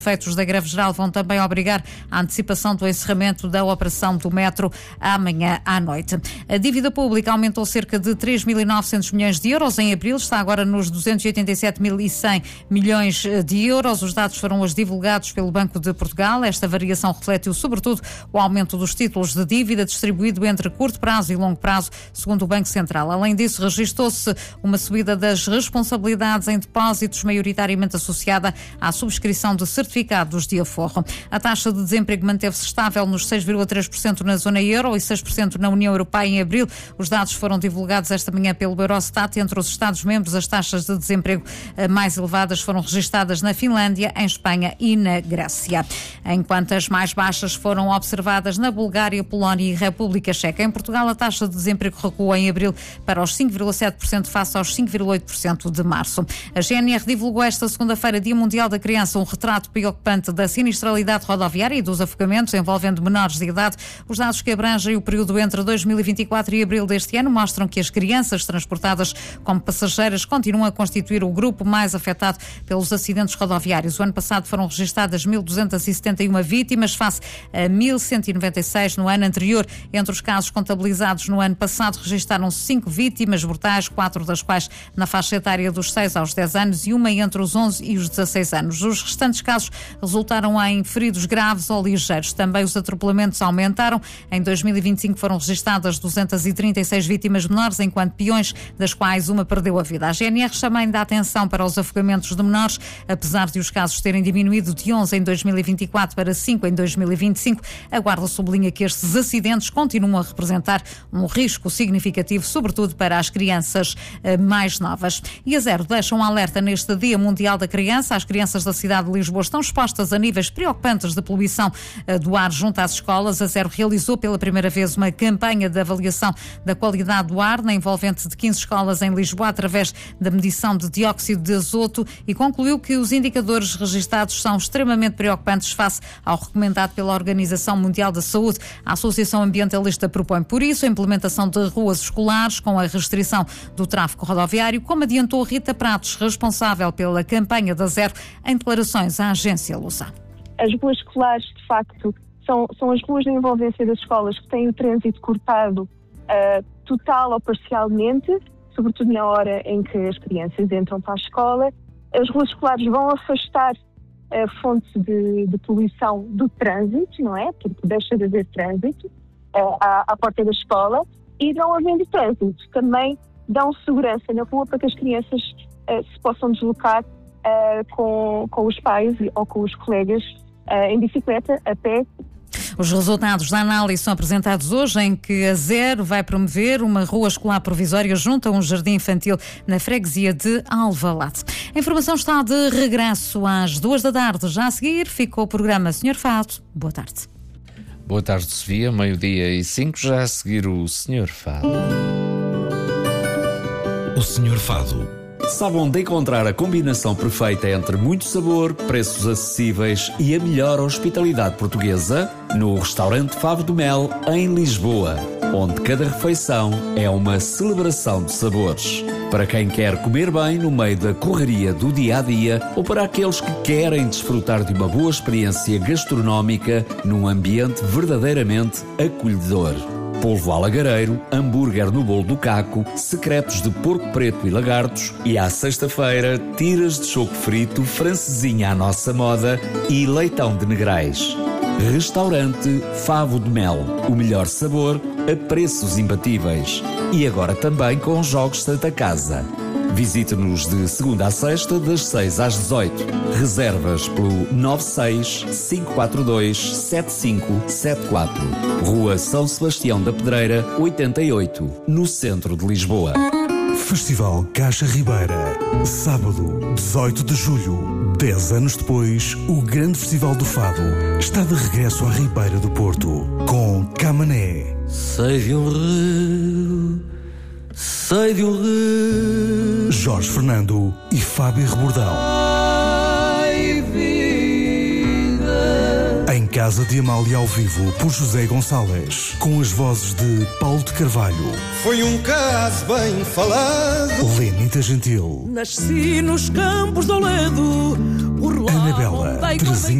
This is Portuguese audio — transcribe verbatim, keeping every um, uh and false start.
Efeitos da greve geral vão também obrigar à antecipação do encerramento da operação do metro amanhã à noite. A dívida pública aumentou cerca de três mil e novecentos milhões de euros em abril, está agora nos duzentos e oitenta e sete mil e cem milhões de euros. Os dados foram hoje divulgados pelo Banco de Portugal. Esta variação refletiu sobretudo o aumento dos títulos de dívida distribuído entre curto prazo e longo prazo, segundo o Banco Central. Além disso, registou-se uma subida das responsabilidades em depósitos, maioritariamente associada à subscrição de certificados certificados de aforro. A taxa de desemprego manteve-se estável nos seis vírgula três por cento na zona euro e seis por cento na União Europeia em abril. Os dados foram divulgados esta manhã pelo Eurostat. Entre os Estados-membros, as taxas de desemprego mais elevadas foram registadas na Finlândia, em Espanha e na Grécia, enquanto as mais baixas foram observadas na Bulgária, Polónia e República Checa. Em Portugal, a taxa de desemprego recuou em abril para os cinco vírgula sete por cento face aos cinco vírgula oito por cento de março. A G N R divulgou esta segunda-feira, Dia Mundial da Criança, um retrato preocupante da sinistralidade rodoviária e dos afogamentos envolvendo menores de idade. Os dados que abrangem o período entre dois mil e vinte e quatro e abril deste ano mostram que as crianças transportadas como passageiras continuam a constituir o grupo mais afetado pelos acidentes rodoviários. O ano passado foram registadas mil duzentas e setenta e uma vítimas, face a mil cento e noventa e seis no ano anterior. Entre os casos contabilizados no ano passado, registaram-se cinco vítimas mortais, quatro das quais na faixa etária dos seis aos dez anos e uma entre os onze e os dezasseis anos. Os restantes casos resultaram em feridos graves ou ligeiros. Também os atropelamentos aumentaram. Em dois mil e vinte e cinco foram registadas duzentas e trinta e seis vítimas menores, enquanto peões, das quais uma perdeu a vida. A G N R chama ainda a atenção para os afogamentos de menores. Apesar de os casos terem diminuído de onze em dois mil e vinte e quatro para cinco em dois mil e vinte e cinco, a Guarda sublinha que estes acidentes continuam a representar um risco significativo, sobretudo para as crianças mais novas. E a Zero deixa um alerta neste Dia Mundial da Criança. As crianças da cidade de Lisboa estão expostas a níveis preocupantes de poluição do ar junto às escolas. A Zero realizou pela primeira vez uma campanha de avaliação da qualidade do ar na envolvente de quinze escolas em Lisboa através da medição de dióxido de azoto e concluiu que os indicadores registados são extremamente preocupantes face ao recomendado pela Organização Mundial da Saúde. A Associação Ambientalista propõe, por isso, a implementação de ruas escolares com a restrição do tráfego rodoviário, como adiantou Rita Pratos, responsável pela campanha da Zero, em declarações à agência Lusa. As ruas escolares, de facto, são, são as ruas de envolvência das escolas que têm o trânsito cortado uh, total ou parcialmente, sobretudo na hora em que as crianças entram para a escola. As ruas escolares vão afastar a fonte de, de poluição do trânsito, não é? Porque deixa de haver trânsito uh, à, à porta da escola, e não havendo trânsito também dão segurança na rua para que as crianças uh, se possam deslocar Uh, com, com os pais ou com os colegas uh, em bicicleta, a pé. Os resultados da análise são apresentados hoje, em que a Zero vai promover uma rua escolar provisória junto a um jardim infantil na freguesia de Alvalade. A informação está de regresso às duas da tarde. Já a seguir fica o programa Senhor Fado. Boa tarde. Boa tarde, Sofia. Meio-dia e cinco. Já a seguir o Senhor Fado. O Senhor Fado. Sabe onde encontrar a combinação perfeita entre muito sabor, preços acessíveis e a melhor hospitalidade portuguesa? No restaurante Favo do Mel, em Lisboa, onde cada refeição é uma celebração de sabores. Para quem quer comer bem no meio da correria do dia-a-dia ou para aqueles que querem desfrutar de uma boa experiência gastronómica num ambiente verdadeiramente acolhedor. Polvo alagareiro, hambúrguer no bolo do caco, secretos de porco preto e lagartos e à sexta-feira, tiras de choco frito, francesinha à nossa moda e leitão de negrais. Restaurante Favo de Mel. O melhor sabor a preços imbatíveis. E agora também com jogos Santa Casa. Visite-nos de segunda a sexta, das seis às dezoito. Reservas pelo nove seis cinco quatro dois sete cinco sete quatro. Rua São Sebastião da Pedreira, oitenta e oito, no centro de Lisboa. Festival Caixa Ribeira. Sábado, dezoito de julho. Dez anos depois, o grande Festival do Fado está de regresso à Ribeira do Porto, com Camané. Sei de um rio, sei de um rio. Jorge Fernando e Fábio Rebordão. Ai, vida. Em Casa de Amália ao vivo, por José Gonçalves, com as vozes de Paulo de Carvalho. Foi um caso bem falado. Lenita Gentil. Nasci nos campos do Ledo, por Anabela, Terezinha